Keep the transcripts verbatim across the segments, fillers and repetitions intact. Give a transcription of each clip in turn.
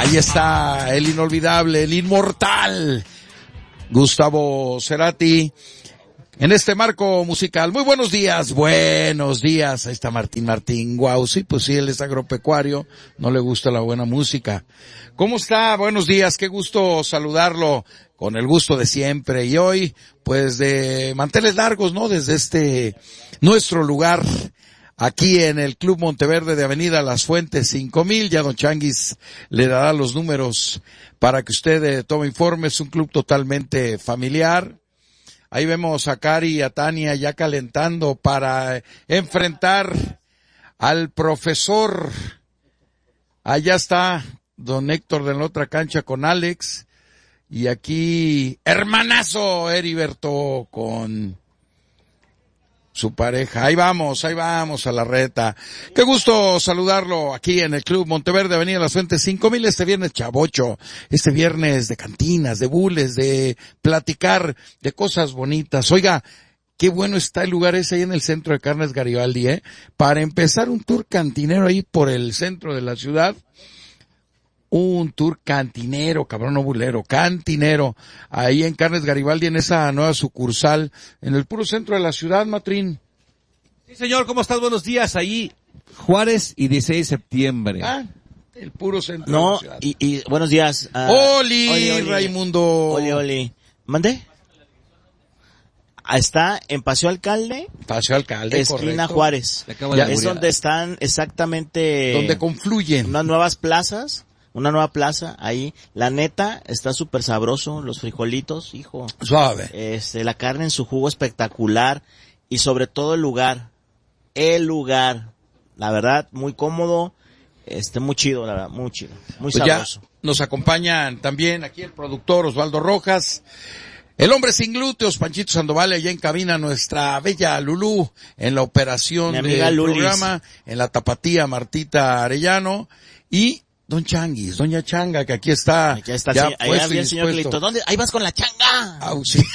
Ahí está el inolvidable, el inmortal Gustavo Cerati en este marco musical. Muy buenos días, buenos días. Ahí está Martín Martín. Guau, sí, pues sí, él es agropecuario, no le gusta la buena música. ¿Cómo está? Buenos días, qué gusto saludarlo, con el gusto de siempre. Y hoy, pues de manteles largos, ¿no? Desde este, nuestro lugar, aquí en el Club Monteverde de Avenida Las Fuentes cinco mil, ya don Changuis le dará los números para que usted eh, tome informes. Es un club totalmente familiar. Ahí vemos a Cari y a Tania ya calentando para eh, enfrentar al profesor. Allá está don Héctor de la otra cancha con Alex. Y aquí, hermanazo Heriberto con su pareja. Ahí vamos, ahí vamos a la reta. Qué gusto saludarlo aquí en el Club Monteverde, Avenida Las Fuentes cinco mil, este viernes chavocho, este viernes de cantinas, de bules, de platicar de cosas bonitas. Oiga, qué bueno está el lugar ese ahí en el centro de Carnes Garibaldi, ¿eh? Para empezar un tour cantinero ahí por el centro de la ciudad. Un tour cantinero, cabrón, no bulero, cantinero, ahí en Carnes Garibaldi, en esa nueva sucursal, en el puro centro de la ciudad, Matrín. Sí, señor, ¿cómo estás? Buenos días, ahí, Juárez y dieciséis de septiembre. Ah, el puro centro no, de la ciudad. Y, y, buenos días. Uh, Oli, oli, oli, Raimundo. Oli, oli. ¿Mandé? Está en Paseo Alcalde. Paseo Alcalde, esquina correcto. Juárez. Ya, es donde están exactamente. Donde confluyen. Unas nuevas plazas. Una nueva plaza ahí, la neta, está súper sabroso, los frijolitos, hijo. Suave. Este, la carne en su jugo espectacular y sobre todo el lugar, el lugar, la verdad, muy cómodo, este, muy chido, la verdad, muy chido, muy pues sabroso. Ya nos acompañan también aquí el productor Osvaldo Rojas, el hombre sin glúteos, Panchito Sandoval, allá en cabina, nuestra bella Lulú, en la operación del programa, en la tapatía Martita Arellano, y don Changuis, doña Changa, que aquí está. Aquí está, ya sí, ahí había el señor Glito. ¿Dónde? Ahí vas con la Changa. Auxili...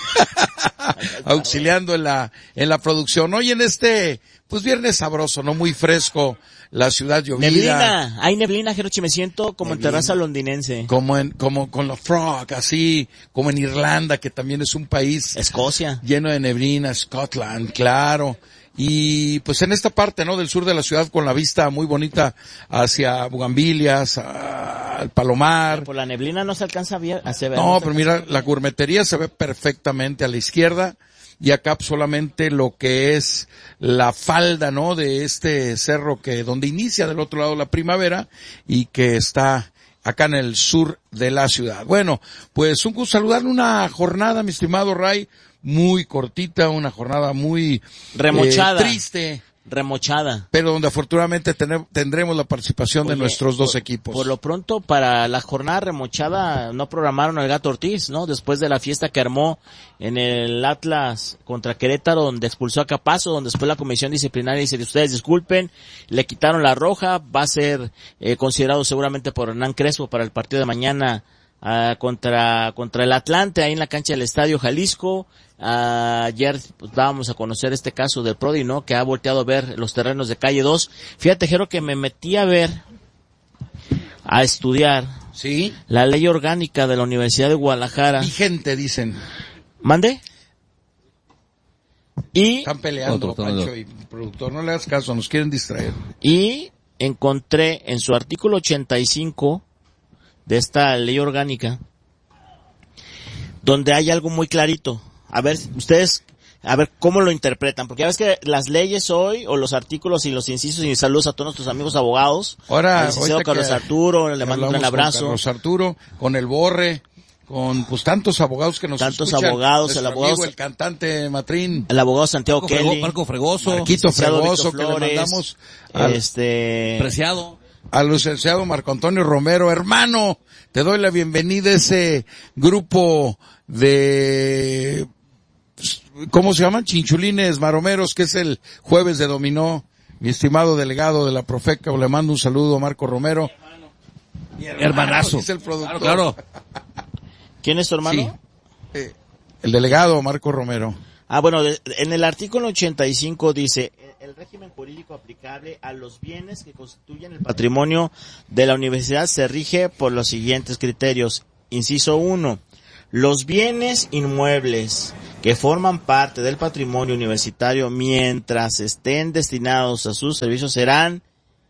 Auxiliando en la, en la producción. Hoy en este, pues viernes sabroso, ¿no? Muy fresco, la ciudad llovida. Neblina, hay neblina, Jerochi, me siento como neblina. En terraza londinense. Como en, como con la Frog, así, como en Irlanda, que también es un país. Escocia. Lleno de neblina, Scotland, claro. Y pues en esta parte, ¿no? Del sur de la ciudad, con la vista muy bonita hacia Bugambilias, al Palomar. Pero por la neblina no se alcanza a ver. A ver no, no pero mira, la gourmetería se ve perfectamente a la izquierda, y acá solamente lo que es la falda, ¿no? De este cerro que, donde inicia del otro lado la primavera, y que está acá en el sur de la ciudad. Bueno, pues un gusto saludarle, una jornada, mi estimado Ray, muy cortita, una jornada muy remochada, eh, triste, remochada, pero donde afortunadamente tener, tendremos la participación Oye, de nuestros dos por, equipos. Por lo pronto, para la jornada remochada no programaron al Gato Ortiz, ¿no? Después de la fiesta que armó en el Atlas contra Querétaro, donde expulsó a Capazo, donde después la comisión disciplinaria dice, ustedes disculpen, le quitaron la roja, va a ser eh, considerado seguramente por Hernán Crespo para el partido de mañana uh, contra contra el Atlante, ahí en la cancha del Estadio Jalisco. Uh, ayer pues, dábamos a conocer este caso del Prodi, ¿no? Que ha volteado a ver los terrenos de calle dos. Fíjate, Jero, que me metí a ver, a estudiar, ¿sí? La ley orgánica de la Universidad de Guadalajara. Vigente, dicen. ¿Mande? Y están peleando, otro, Pancho y productor, no le hagas caso, nos quieren distraer. Y encontré en su artículo ochenta y cinco de esta ley orgánica, donde hay algo muy clarito. A ver, ustedes, a ver cómo lo interpretan, porque ya ves que las leyes hoy, o los artículos y los incisos, y saludos a todos nuestros amigos abogados. Ahora, al licenciado Carlos Arturo, le mando un gran abrazo. Con Carlos Arturo, con el Borre, con pues tantos abogados que nos tantos escuchan. abogados, el abogado, amigo, el cantante Matrín, el abogado Santiago Marco Kelly, Frego, Marco Fregoso, Marquito Fregoso, Flores, que le mandamos al, este Preciado, al licenciado Marco Antonio Romero, hermano, te doy la bienvenida a ese grupo de, ¿cómo se llaman? Chinchulines maromeros, que es el jueves de dominó. Mi estimado delegado de la Profeca, le mando un saludo a Marco Romero. Mi hermano, hermanazo. Es el productor. Claro, claro. ¿Quién es tu hermano? Sí. Eh, el delegado Marco Romero. Ah, bueno, de, en el artículo ochenta y cinco dice, el régimen jurídico aplicable a los bienes que constituyen el patrimonio de la universidad se rige por los siguientes criterios. Inciso uno, los bienes inmuebles que forman parte del patrimonio universitario mientras estén destinados a sus servicios serán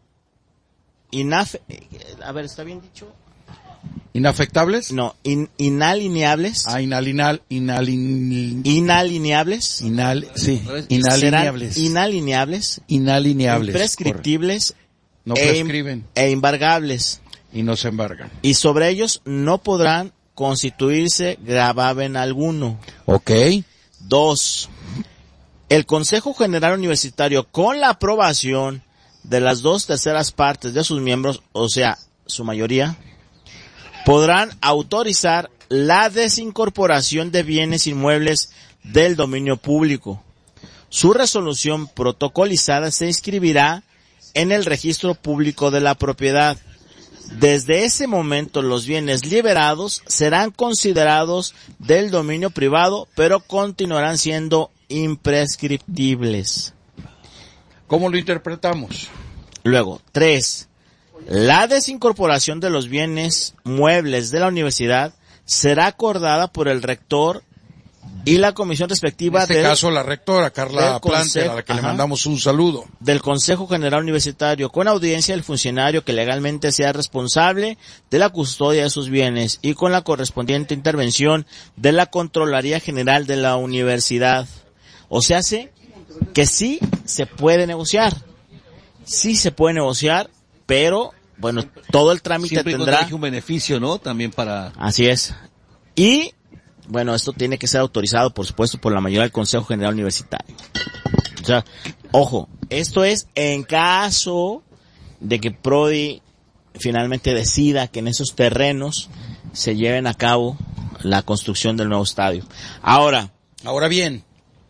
inaf... A ver, ¿está bien dicho? ¿Inafectables? No, in, inalineables. Ah, inalinal, inalin... Inalineables. Inal, sí, inalineables. Serán inalineables. Inalineables. Imprescriptibles. No e, prescriben. E embargables. Y no se embargan. Y sobre ellos no podrán constituirse gravamen alguno. Ok. Dos. El Consejo General Universitario, con la aprobación de las dos terceras partes de sus miembros, o sea, su mayoría, podrán autorizar la desincorporación de bienes inmuebles del dominio público. Su resolución protocolizada se inscribirá en el registro público de la propiedad. Desde ese momento los bienes liberados serán considerados del dominio privado, pero continuarán siendo imprescriptibles. ¿Cómo lo interpretamos? Luego, tres. La desincorporación de los bienes muebles de la universidad será acordada por el rector y la comisión respectiva en este del, caso la rectora Carla Planter, a la que ajá, le mandamos un saludo, del Consejo General Universitario, con audiencia del funcionario que legalmente sea responsable de la custodia de sus bienes y con la correspondiente intervención de la Contraloría General de la Universidad. O sea, hace que sí se puede negociar, sí se puede negociar, pero bueno, todo el trámite siempre tendrá un beneficio, ¿no? También para... Así es. Y bueno, esto tiene que ser autorizado, por supuesto, por la mayoría del Consejo General Universitario. O sea, ojo, esto es en caso de que Prodi finalmente decida que en esos terrenos se lleven a cabo la construcción del nuevo estadio. Ahora, ahora bien,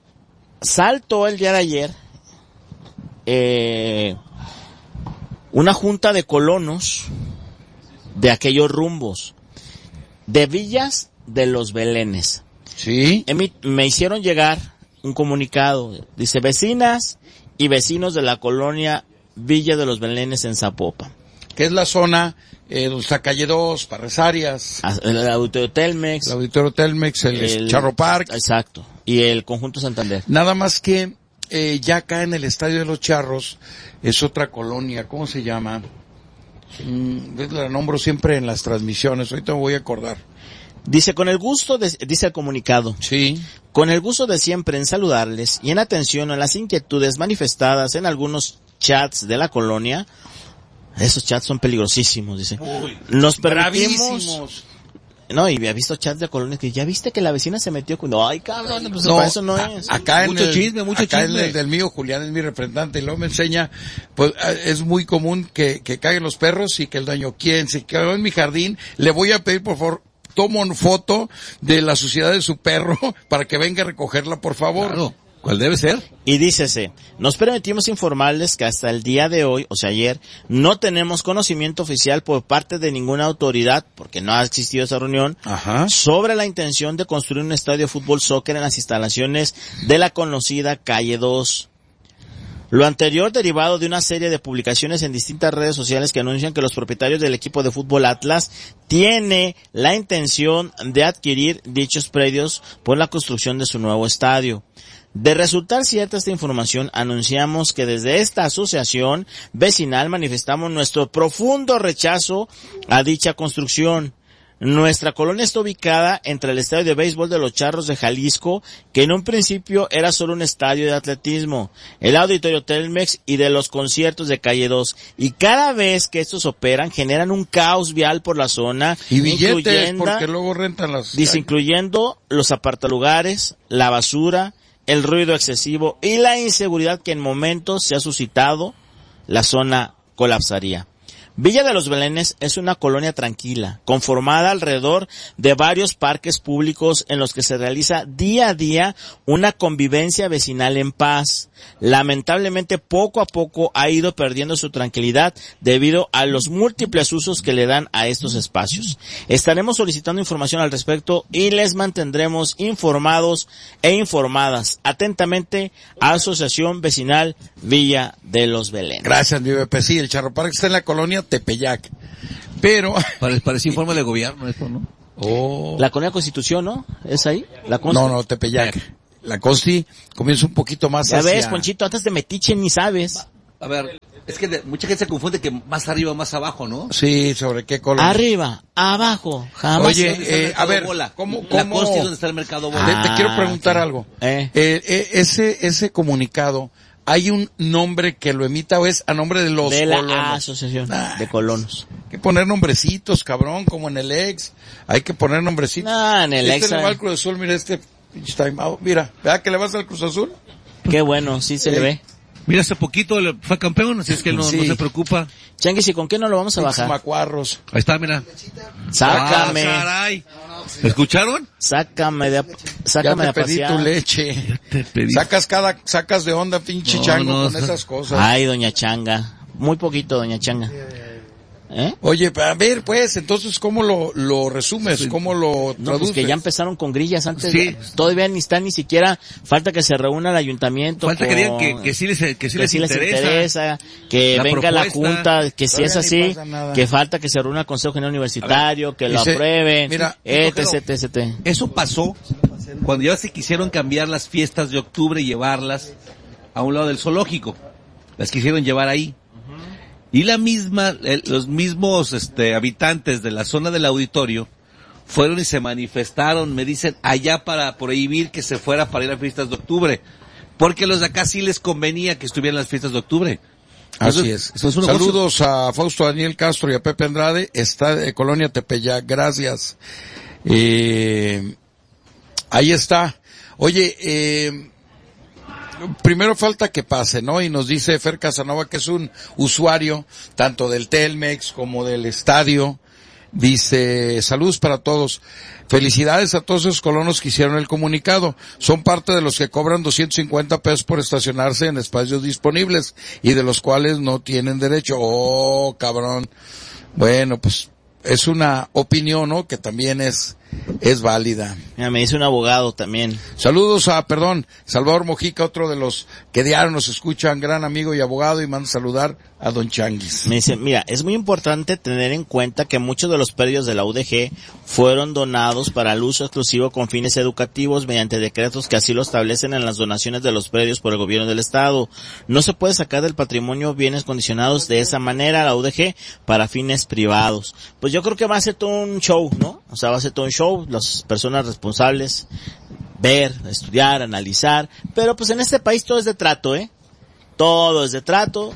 saltó el día de ayer eh, una junta de colonos de aquellos rumbos, de Villas de los Belénes. Sí. Emi- me hicieron llegar un comunicado. Dice, vecinas y vecinos de la colonia Villa de los Belénes en Zapopan. Que es la zona eh, donde está Calle dos, Parresarias, El Auditorio Telmex. el Auditorio Telmex, el, el Charro Park. Exacto. Y el Conjunto Santander. Nada más que eh, ya acá en el Estadio de los Charros es otra colonia. ¿Cómo se llama? Mm, la nombro siempre en las transmisiones. Ahorita me voy a acordar. Dice, con el gusto de, dice el comunicado. Sí. Con el gusto de siempre en saludarles y en atención a las inquietudes manifestadas en algunos chats de la colonia. Esos chats son peligrosísimos, dice. Uy, Nos permitimos... bravísimos. No, y había visto chats de colonias que ya viste que la vecina se metió con... No, ay, cabrón, pues No, para eso no a- es. acá Mucho en el, chisme, mucho acá chisme. en el del mío, Julián es mi representante y luego me enseña, pues eh, es muy común que, que caigan los perros y que el dueño, ¿quién? Si quedó en mi jardín, le voy a pedir por favor, tomo una foto de la suciedad de su perro para que venga a recogerla, por favor. Claro, ¿cuál debe ser? Y dícese, nos permitimos informarles que hasta el día de hoy, o sea ayer, no tenemos conocimiento oficial por parte de ninguna autoridad, porque no ha existido esa reunión, Ajá. sobre la intención de construir un estadio de fútbol soccer en las instalaciones de la conocida Calle dos. Lo anterior derivado de una serie de publicaciones en distintas redes sociales que anuncian que los propietarios del equipo de fútbol Atlas tiene la intención de adquirir dichos predios por la construcción de su nuevo estadio. De resultar cierta esta información, anunciamos que desde esta asociación vecinal manifestamos nuestro profundo rechazo a dicha construcción. Nuestra colonia está ubicada entre el estadio de béisbol de los Charros de Jalisco, que en un principio era solo un estadio de atletismo, el Auditorio Telmex y de los conciertos de Calle dos. Y cada vez que estos operan, generan un caos vial por la zona. Y billetes, incluyendo- porque luego rentan las... Dice, incluyendo los apartalugares, la basura, el ruido excesivo y la inseguridad que en momentos se ha suscitado, la zona colapsaría. Villa de los Belénes es una colonia tranquila, conformada alrededor de varios parques públicos en los que se realiza día a día una convivencia vecinal en paz. Lamentablemente, poco a poco ha ido perdiendo su tranquilidad debido a los múltiples usos que le dan a estos espacios. Estaremos solicitando información al respecto y les mantendremos informados e informadas. Atentamente, Asociación Vecinal Villa de los Belénes. Gracias, mi bebé. Sí, el Charro Parque está en la colonia Tepeyac. Pero... Parece, parece informe de gobierno esto, ¿no? Oh. La colonia Constitución, ¿no? ¿Es ahí? La Consti- No, no, Tepeyac. La Consti comienza un poquito más Ya hacia... ves, Ponchito, antes de metiche ni sabes. A ver, es que de, mucha gente se confunde que más arriba o más abajo, ¿no? Sí, ¿sobre qué colonia? Arriba, abajo, jamás. Oye, ¿Dónde está el eh, Mercado a ver, Bola? ¿cómo, La cómo... Consti, ¿dónde está el Mercado Bola? Te, Ah, te quiero preguntar ok. algo. Eh. Eh, eh, ese, ese comunicado, ¿hay un nombre que lo emita o es a nombre de los de la colonos? Asociación Ah. de Colonos. Hay que poner nombrecitos, cabrón, como en el ex. Hay que poner nombrecitos. No, en el este ex, le va eh. al Cruz Azul, mira este pinche timeout. Mira, ¿verdad que le vas al Cruz Azul? Qué bueno, sí se le Ey. ve. Mira, hace poquito le- fue campeón, así es que no, Sí. no se preocupa. Changuis, ¿y con qué no lo vamos a Pinches bajar? macuarros. Ahí está, mira. Sácame, Ah, caray. ¿Escucharon? sácame de, a- Ya sácame te de pedí pasear. tu leche. Te pedí. Sacas cada, sacas de onda, pinche No, chango, no, con sa- esas cosas. Ay, doña Changa. Muy poquito, doña Changa. ¿Eh? Oye, a ver, pues, entonces, ¿cómo lo, lo resumes? ¿Cómo lo No, traduces? pues que ya empezaron con grillas antes. Sí. de- todavía ni está ni siquiera, falta que se reúna el ayuntamiento. Falta que digan con- que, que sí les, que sí que les sí les interesa. interesa, que la venga la propuesta. junta, que si Todavía es ni así, pasa nada. que falta que se reúna el Consejo General Universitario, que lo dice, aprueben, mira, etc, Pero- etc, etcétera. Eso pasó cuando ya se quisieron cambiar las fiestas de octubre y llevarlas a un lado del zoológico. Las quisieron llevar ahí. Y la misma, el- los mismos este, habitantes de la zona del auditorio fueron y se manifestaron, me dicen, allá para prohibir que se fuera para ir a fiestas de octubre. Porque a los de acá sí les convenía que estuvieran las fiestas de octubre. Así Entonces, es. eso es un negocio. Saludos a Fausto Daniel Castro y a Pepe Andrade. Está de Colonia Tepeyac. Gracias. Eh, ahí está. Oye, eh, primero falta que pase, ¿no? Y nos dice Fer Casanova, que es un usuario tanto del Telmex como del estadio. Dice, saludos para todos. Felicidades a todos esos colonos que hicieron el comunicado. Son parte de los que cobran doscientos cincuenta pesos por estacionarse en espacios disponibles y de los cuales no tienen derecho. Oh, cabrón. Bueno, pues es una opinión, ¿no? Que también es, es válida. Mira, me dice un abogado también. Saludos a, perdón, Salvador Mojica, otro de los que diario nos escuchan, gran amigo y abogado, y manda saludar a Don Changuis. Me dice, mira, es muy importante tener en cuenta que muchos de los predios de la U D G fueron donados para el uso exclusivo con fines educativos mediante decretos que así lo establecen en las donaciones de los predios por el gobierno del estado. No se puede sacar del patrimonio bienes condicionados de esa manera a la U D G para fines privados. Pues yo creo que va a ser todo un show, ¿no? O sea, va a ser todo un show, las personas responsables, ver, estudiar, analizar, pero pues en este país todo es de trato, ¿eh? Todo es de trato.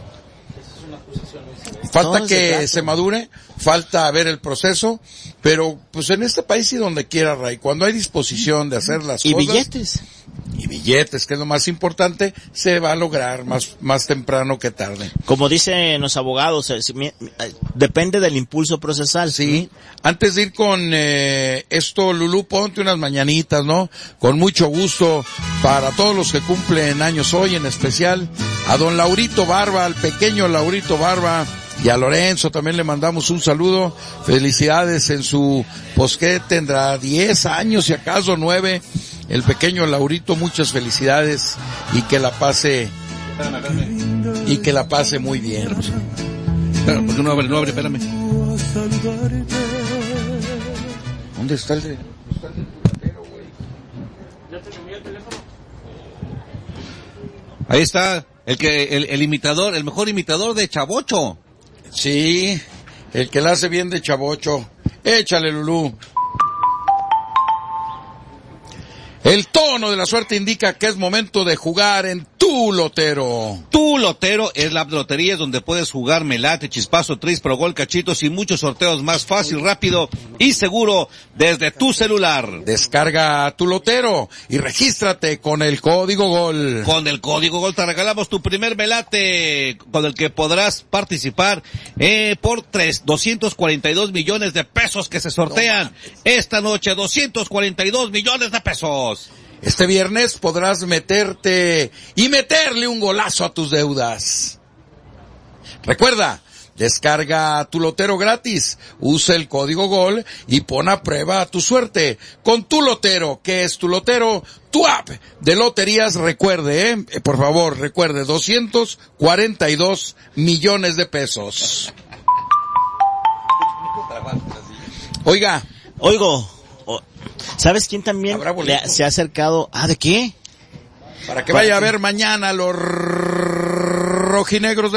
Falta No, se que trata. se madure, falta ver el proceso, pero pues en este país y donde quiera, Ray, cuando hay disposición de hacer las Y cosas billetes. y billetes, que es lo más importante, se va a lograr más más temprano que tarde. Como dicen los abogados, eh, si mi- eh, depende del impulso procesal. Sí, antes de ir con eh, esto, Lulú, ponte unas mañanitas, ¿no? Con mucho gusto para todos los que cumplen años hoy, en especial a don Laurito Barba, al pequeño Laurito Barba, y a Lorenzo también le mandamos un saludo. Felicidades en su, pues que tendrá diez años, si acaso nueve, el pequeño Laurito, muchas felicidades y que la pase, y que la pase muy bien. Espera, ¿por qué no abre? No abre, espérame. ¿Dónde está el de? Ahí está, el que, el, el imitador, el mejor imitador de Chavocho. Sí, el que la hace bien de Chavocho. Échale, Lulú. El toro. cono de la suerte indica que es momento de jugar en Tu Lotero. Tu Lotero es la app de loterías donde puedes jugar Melate, Chispazo, Tris, Pro Gol, Cachitos y muchos sorteos más fácil, rápido y seguro desde tu celular. Descarga Tu Lotero y regístrate con el código GOL. Con el código GOL te regalamos tu primer Melate, con el que podrás participar eh, por tres, doscientos cuarenta y dos millones de pesos que se sortean esta noche, doscientos cuarenta y dos millones de pesos. Este viernes podrás meterte y meterle un golazo a tus deudas. Recuerda, descarga Tu Lotero gratis, usa el código GOL y pon a prueba tu suerte. Con Tu Lotero, ¿qué es Tu Lotero? Tu app de loterías, recuerde, eh, por favor, recuerde, doscientos cuarenta y dos millones de pesos. Oiga. Oigo, ¿sabes quién también le, se ha acercado? Ah, ¿de qué? Para que vaya a ver mañana los rojinegros de